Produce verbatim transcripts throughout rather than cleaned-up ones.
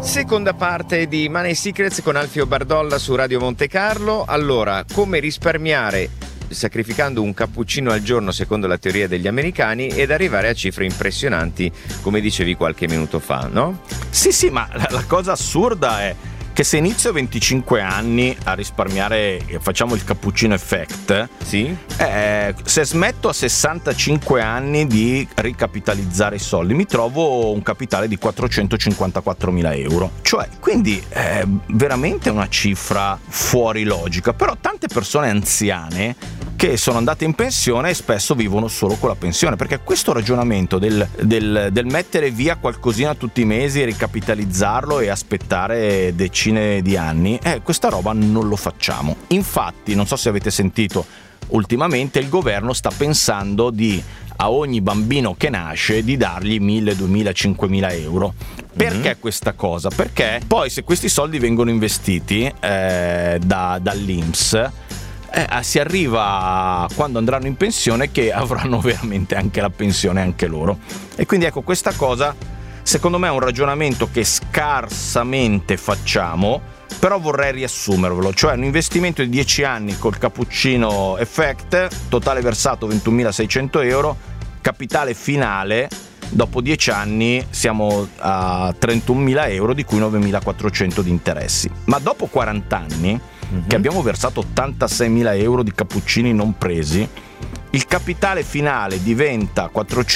Seconda parte di Money Secrets con Alfio Bardolla su Radio Monte Carlo. Allora, come risparmiare sacrificando un cappuccino al giorno secondo la teoria degli americani ed arrivare a cifre impressionanti, come dicevi qualche minuto fa, no? Sì, sì, ma la, la cosa assurda è che se inizio a venticinque anni a risparmiare, facciamo il cappuccino effect, sì? eh, se smetto a sessantacinque anni di ricapitalizzare i soldi, mi trovo un capitale di quattrocentocinquantaquattromila euro. Cioè, quindi è veramente una cifra fuori logica. Però tante persone anziane che sono andate in pensione e spesso vivono solo con la pensione, perché questo ragionamento del, del, del mettere via qualcosina tutti i mesi, ricapitalizzarlo e aspettare decine di anni, eh, questa roba non lo facciamo. Infatti, non so se avete sentito, ultimamente il governo sta pensando di a ogni bambino che nasce di dargli mille, duemila, cinquemila euro. Perché mm-hmm. questa cosa? Perché poi se questi soldi vengono investiti eh, da, dall'I N P S, Eh, si arriva quando andranno in pensione che avranno veramente anche la pensione anche loro. E quindi ecco, questa cosa secondo me è un ragionamento che scarsamente facciamo, però vorrei riassumervelo, cioè un investimento di dieci anni col cappuccino effect, totale versato ventunomilaseicento euro, capitale finale dopo dieci anni siamo a trentunomila euro, di cui novemilaquattrocento di interessi. Ma dopo quaranta anni, mm-hmm. che abbiamo versato ottantaseimila euro di cappuccini non presi, il capitale finale diventa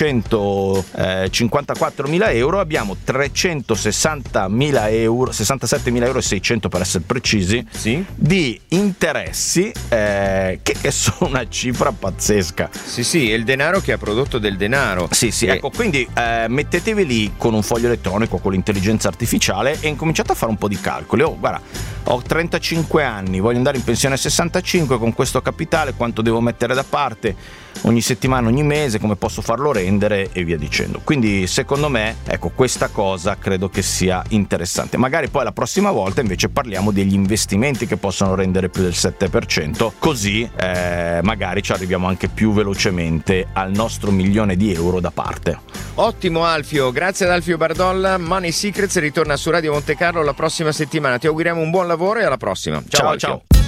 quattrocentocinquantaquattromila euro, abbiamo trecentosessantamila euro, sessantasettemila euro e seicento per essere precisi, sì? di interessi, eh, che, che sono una cifra pazzesca. Sì, sì, è il denaro che ha prodotto del denaro. Sì, sì, e... ecco, quindi eh, mettetevi lì con un foglio elettronico, con l'intelligenza artificiale e incominciate a fare un po' di calcoli. Oh, guarda, ho trentacinque anni, voglio andare in pensione a sessantacinque, con questo capitale quanto devo mettere da parte ogni settimana, ogni mese, come posso farlo rendere e via dicendo. Quindi secondo me, ecco, questa cosa credo che sia interessante. Magari poi la prossima volta invece parliamo degli investimenti che possono rendere più del sette per cento, così eh, magari ci arriviamo anche più velocemente al nostro milione di euro da parte. Ottimo Alfio, grazie ad Alfio Bardolla. Money Secrets ritorna su Radio Monte Carlo la prossima settimana. Ti auguriamo un buon lavoro e alla prossima. Ciao, ciao, Alfio. ciao.